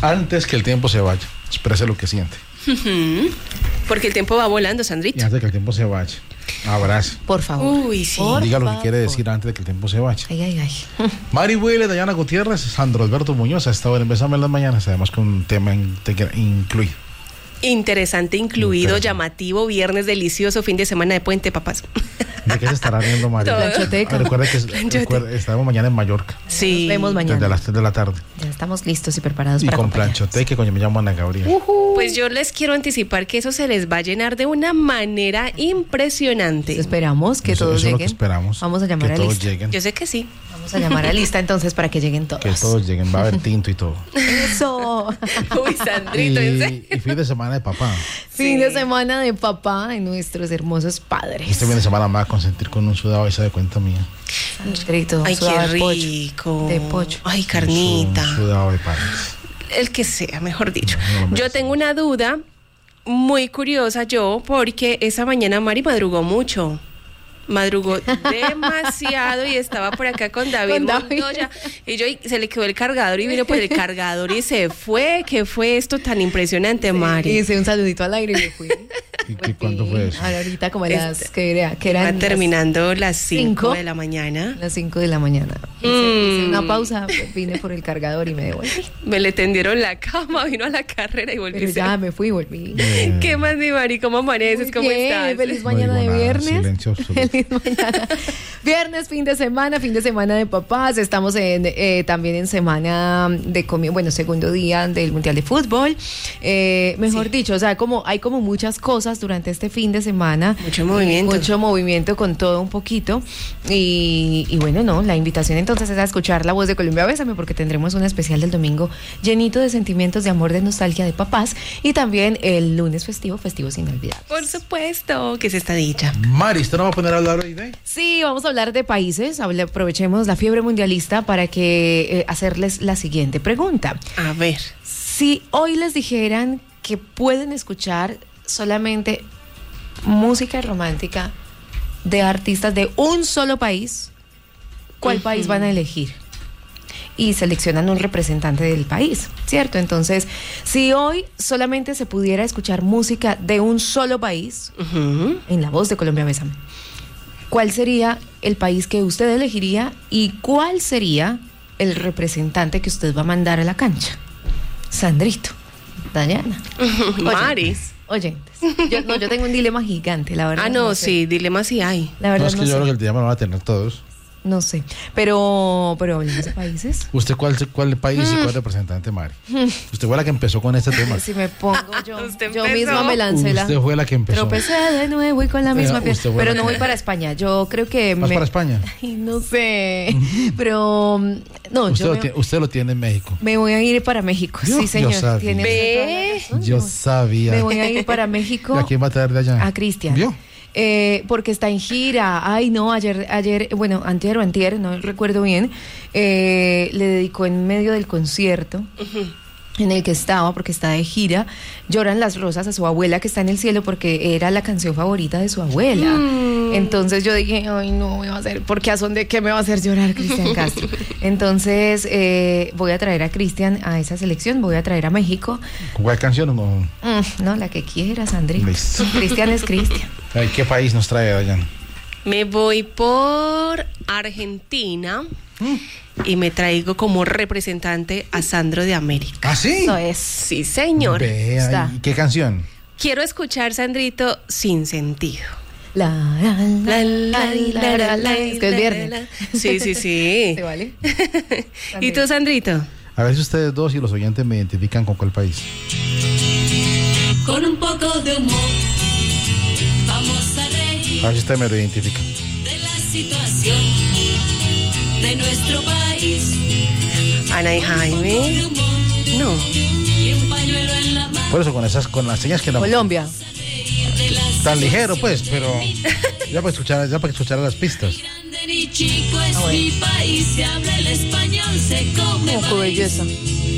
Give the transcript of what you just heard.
Antes que el tiempo se vaya, exprese lo que siente. Porque el tiempo va volando, Sandrito. Y antes de que el tiempo se vaya, abrace. Por favor. Uy, sí. Diga lo que quiere decir antes de que el tiempo se vaya. Ay. Mari Huele, Dayana Gutiérrez, Sandro Alberto Muñoz, a esta hora en Bésame en las mañanas, sabemos que un tema incluido. Interesante, incluido, llamativo, viernes delicioso, fin de semana de puente, papás. ¿De qué se estará riendo, Mari? Planchoteca. Recuerda que estaremos mañana en Mallorca. Sí. Nos vemos mañana. Desde las 3 de la tarde. Ya estamos listos y preparados Y para con acompañarnos. Planchoteca, coño, me llamo Ana Gabriel. Pues yo les quiero anticipar que eso se les va a llenar de una manera impresionante. Esperamos que todos eso es lo que lleguen. esperamos. Vamos a llamar que a todos lista. lleguen. Yo sé que sí. Vamos a llamar a lista entonces para que lleguen todos. Que todos lleguen, va a haber tinto y todo. Eso. Uy, Sandrito, ¿en serio? Y fin de semana de papá. Fin de semana de papá de nuestros hermosos padres. Este fin de semana me va a consentir con un sudado esa de cuenta mía. Sandrito, Ay, sudado qué de pollo. rico. De pollo. Ay, carnita. Un sudado de padres. El que sea, mejor dicho. No, Yo tengo una duda muy curiosa porque esa mañana Mari madrugó mucho. Madrugó demasiado y estaba por acá con David Montoya y se le quedó el cargador y vino por el cargador y se fue. ¿Qué fue esto tan impresionante, Mari? Hice un saludito al aire y me fui. ¿Y cuándo fue eso? Ahorita como las que eran terminando las 5 cinco de la mañana. las 5 de la mañana. Hice una pausa, vine por el cargador y me devolví. Me le tendieron la cama, vino a la carrera y volví. Pero ya me fui y volví. ¿Qué más, mi Mari? ¿Cómo amaneces? ¿Cómo Bien, estás? feliz mañana No de digo nada, viernes. silencio absoluto. Feliz mañana. Viernes, fin de semana de papás. Estamos también en semana de segundo día del Mundial de Fútbol. Mejor dicho, o sea, hay como muchas cosas durante este fin de semana. Mucho movimiento. Mucho movimiento con todo un poquito. Y bueno, no, la invitación entonces es a escuchar La Voz de Colombia Bésame, porque tendremos un especial del domingo llenito de sentimientos de amor, de nostalgia, de papás. Y también el lunes festivo sin olvidar. Por supuesto que es esta dicha. Mari, ¿usted no va a poner a hablar hoy de? Sí, vamos a hablar de países. Aprovechemos la fiebre mundialista para hacerles la siguiente pregunta. A ver. Si hoy les dijeran que pueden escuchar solamente música romántica de artistas de un solo país, ¿cuál país van a elegir? Y seleccionan un representante del país, ¿cierto? Entonces, si hoy solamente se pudiera escuchar música de un solo país, en La Voz de Colombia Bésame, ¿cuál sería el país que usted elegiría y cuál sería el representante que usted va a mandar a la cancha? Sandrito, Dayana, Maris. oyentes. Yo tengo un dilema gigante, la verdad. Ah, no, sé. sí, dilema sí hay. La verdad No, es que no yo sé. creo que el tema lo van a tener todos. No sé, pero hablemos de países. ¿Usted cuál país y cuál representante, Mari? Usted fue la que empezó con este tema. Si me pongo yo Usted yo empezó. misma me lancé Usted fue la que empezó. Tropecé de nuevo y con la misma Usted pieza. fue Pero la no que- voy para España. Yo creo que ¿Vas para España? Ay, no sé. Pero no, Usted lo tiene en México. me voy a ir para México. Yo Sí, señor. sabía. Tiene Ve. usted toda la razón. Yo sabía. Me voy a ir para México. ¿Y a quién va a traer de allá? A Cristian. ¿Vio? Porque está en gira. Ay, no, antier o antier, no recuerdo bien, le dedicó en medio del concierto en el que estaba, porque está de gira, Lloran las rosas a su abuela que está en el cielo, porque era la canción favorita de su abuela. Entonces yo dije, ay, no, me va a hacer, porque a son de qué me va a hacer llorar Cristian Castro. Entonces voy a traer a Cristian a esa selección, voy a traer a México. ¿Cuál canción o no? No, la que quieras, Andrés. Listo. Cristian es Cristian. Ay, ¿qué país nos trae Dayana? Me voy por Argentina y me traigo como representante a Sandro de América. ¿Ah, sí? Eso es. Sí, señor. Vea, Está. ¿y qué canción? Quiero escuchar, Sandrito, Sin Sentido. La, es que es viernes. Sí, sí, sí. ¿Te vale? ¿Y tú, Sandrito? A ver si ustedes dos y los oyentes me identifican con cuál país. Con un poco de humor vamos a reír A ver si ustedes me lo identifican. de la situación de nuestro país. Ana y Jaime. De humor No. y un pañuelo en la mano. Por eso con las señas que no. Colombia. De la Tan ligero, pues, pero ya para escuchar las pistas. grande ni chico es mi país. Se habla el español, se come. Oh, qué belleza.